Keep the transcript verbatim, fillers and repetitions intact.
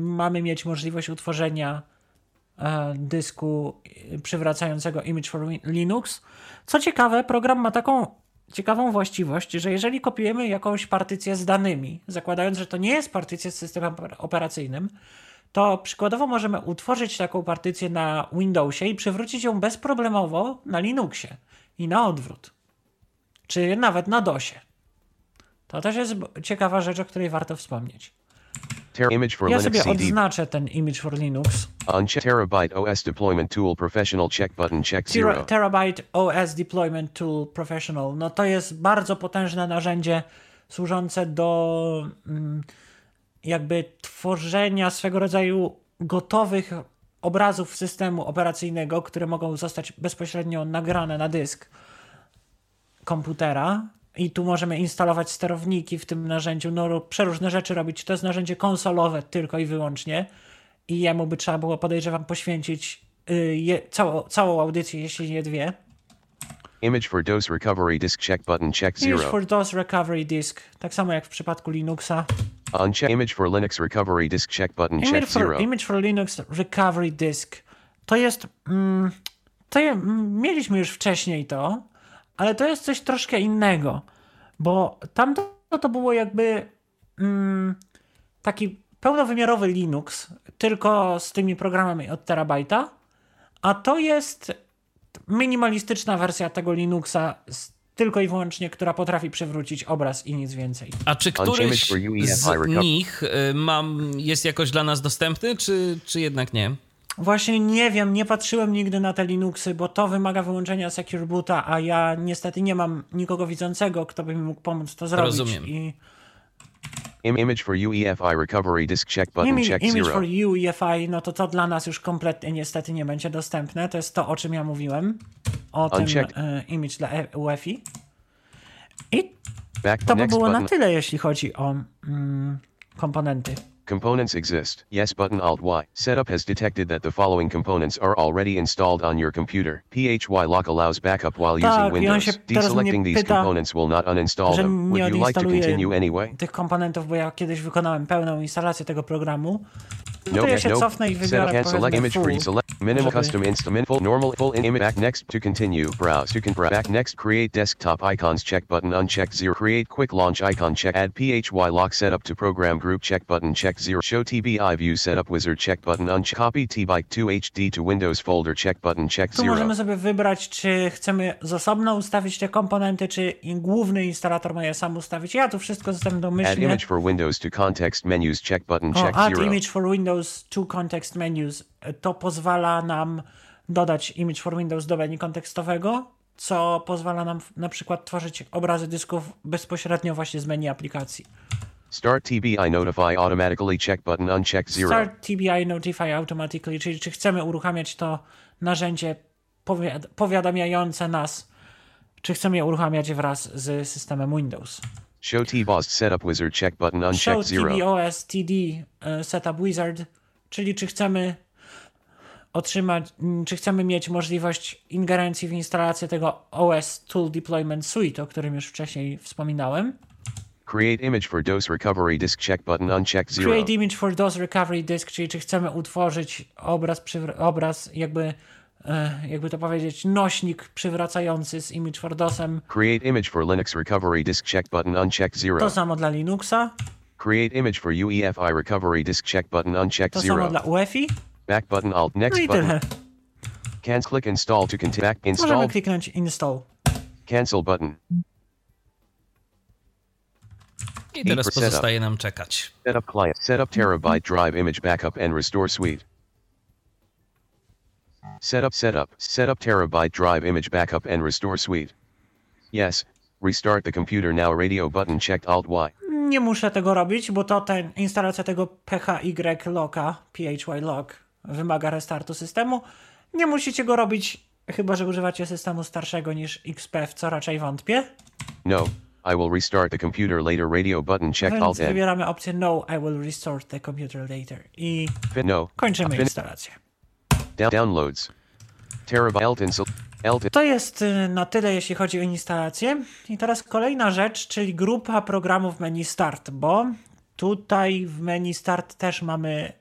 mamy mieć możliwość utworzenia e, dysku przywracającego Image for Linux. Co ciekawe, program ma taką ciekawą właściwość, że jeżeli kopiujemy jakąś partycję z danymi, zakładając, że to nie jest partycja z systemem operacyjnym, to przykładowo możemy utworzyć taką partycję na Windowsie i przywrócić ją bezproblemowo na Linuxie i na odwrót. Czy nawet na DOSie. To też jest ciekawa rzecz, o której warto wspomnieć. Ja sobie odznaczę ten Image for Linux. Terabyte O S Deployment Tool Professional check button check zero. Terabyte O S Deployment Tool Professional. No to jest bardzo potężne narzędzie służące do mm, jakby tworzenia swego rodzaju gotowych obrazów systemu operacyjnego, które mogą zostać bezpośrednio nagrane na dysk komputera. I tu możemy instalować sterowniki w tym narzędziu, no przeróżne rzeczy robić. To jest narzędzie konsolowe tylko i wyłącznie i jemu by trzeba było, podejrzewam, poświęcić y, je, całą, całą audycję, jeśli nie dwie. Image for DOS Recovery Disk check button check zero. Image for DOS Recovery Disk, tak samo jak w przypadku Linuxa. Uncheck Image for Linux Recovery Disk check button Image check for, zero. Image for Linux Recovery Disk. To jest... Mm, to je, mieliśmy już wcześniej to, ale to jest coś troszkę innego, bo tamto to było jakby mm, taki pełnowymiarowy Linux, tylko z tymi programami od terabajta, a to jest minimalistyczna wersja tego Linuxa, z, tylko i wyłącznie, która potrafi przywrócić obraz i nic więcej. A czy któryś z nich y, mam, jest jakoś dla nas dostępny, czy, czy jednak nie? Właśnie nie wiem, nie patrzyłem nigdy na te Linuxy, bo to wymaga wyłączenia Secure Boota, a ja niestety nie mam nikogo widzącego, kto by mi mógł pomóc to zrobić. Rozumiem. I... Image for U E F I Recovery Disk check button Image, check image zero. for U E F I, no to to dla nas już kompletnie niestety nie będzie dostępne. To jest to, o czym ja mówiłem. O Uncheck. tym e, image dla U E F I. I Back to by next było button. na tyle, jeśli chodzi o mm, komponenty. Components exist. Yes button Alt Y. Setup has detected that the following components are already installed on your computer. P H Y lock allows backup while Tak, using i on Windows. się teraz Deselecting mnie these pyta, components will not uninstall że them. nie Would you like to odinstaluję continue anyway? tych komponentów, bo ja kiedyś wykonałem pełną instalację tego programu. No to No, ja się no. cofnę i Setup wybiorę can select powiedzmy image for full. you. Select minimal żeby- custom insta min full normal full in image back next to continue browse to can browse back next create desktop icons check button uncheck zero create quick launch icon check add P H Y lock setup to program group check button check zero show T B I view setup wizard check button uncheck copy T byte two H D to Windows folder check button check Tu zero. możemy sobie wybrać, czy chcemy z osobna ustawić te komponenty, czy i główny instalator ma je sam ustawić. Ja tu wszystko zostawiam Add domyślnie. image for Windows to context menus check button O, check add zero. image for Windows to context menus. To pozwala nam dodać image for Windows do menu kontekstowego, co pozwala nam na przykład tworzyć obrazy dysków bezpośrednio właśnie z menu aplikacji. Start T B I notify automatically check button uncheck zero. Start T B I Notify Automatically, czyli czy chcemy uruchamiać to narzędzie powiad- powiadamiające nas, czy chcemy je uruchamiać wraz z systemem Windows. Show T B O S setup wizard check button uncheck Show zero. T B O S T D e, Setup Wizard, czyli czy chcemy otrzymać, m, czy chcemy mieć możliwość ingerencji w instalację tego O S Tool Deployment Suite, o którym już wcześniej wspominałem. Create image for DOS recovery disk check button uncheck zero. Create image for DOS Recovery Disk, czyli czy chcemy utworzyć obraz, przywr- obraz jakby, e, jakby to powiedzieć, nośnik przywracający z image for DOSem. Create image for Linux recovery disk check button uncheck zero. To samo dla Linuxa, Create image for U E F I recovery disk check button uncheck to samo zero. dla U E F I. Back button alt No next i button. tyle. Cans click install to continue. Back Możemy install. kliknąć install. Cancel button. I teraz for setup. pozostaje nam czekać. Setup client. Setup terabyte drive image backup and restore suite. Setup setup. Setup terabyte drive image backup and restore suite. Yes. Restart the computer now radio button checked alt Y. Nie muszę tego robić, bo to ten, instalacja tego P H Y locka, P H Y lock, wymaga restartu systemu. Nie musicie go robić, chyba że używacie systemu starszego niż X P, w co raczej wątpię. No. I will restart the computer later radio button checked Więc alt N. wybieramy opcję No, I will restart the computer later. I Fin no. kończymy Fin- instalację. Down downloads. Terabyte alt install. Alt To jest y, na tyle, jeśli chodzi o instalację. I teraz kolejna rzecz, czyli grupa programów menu Start, bo tutaj w menu Start też mamy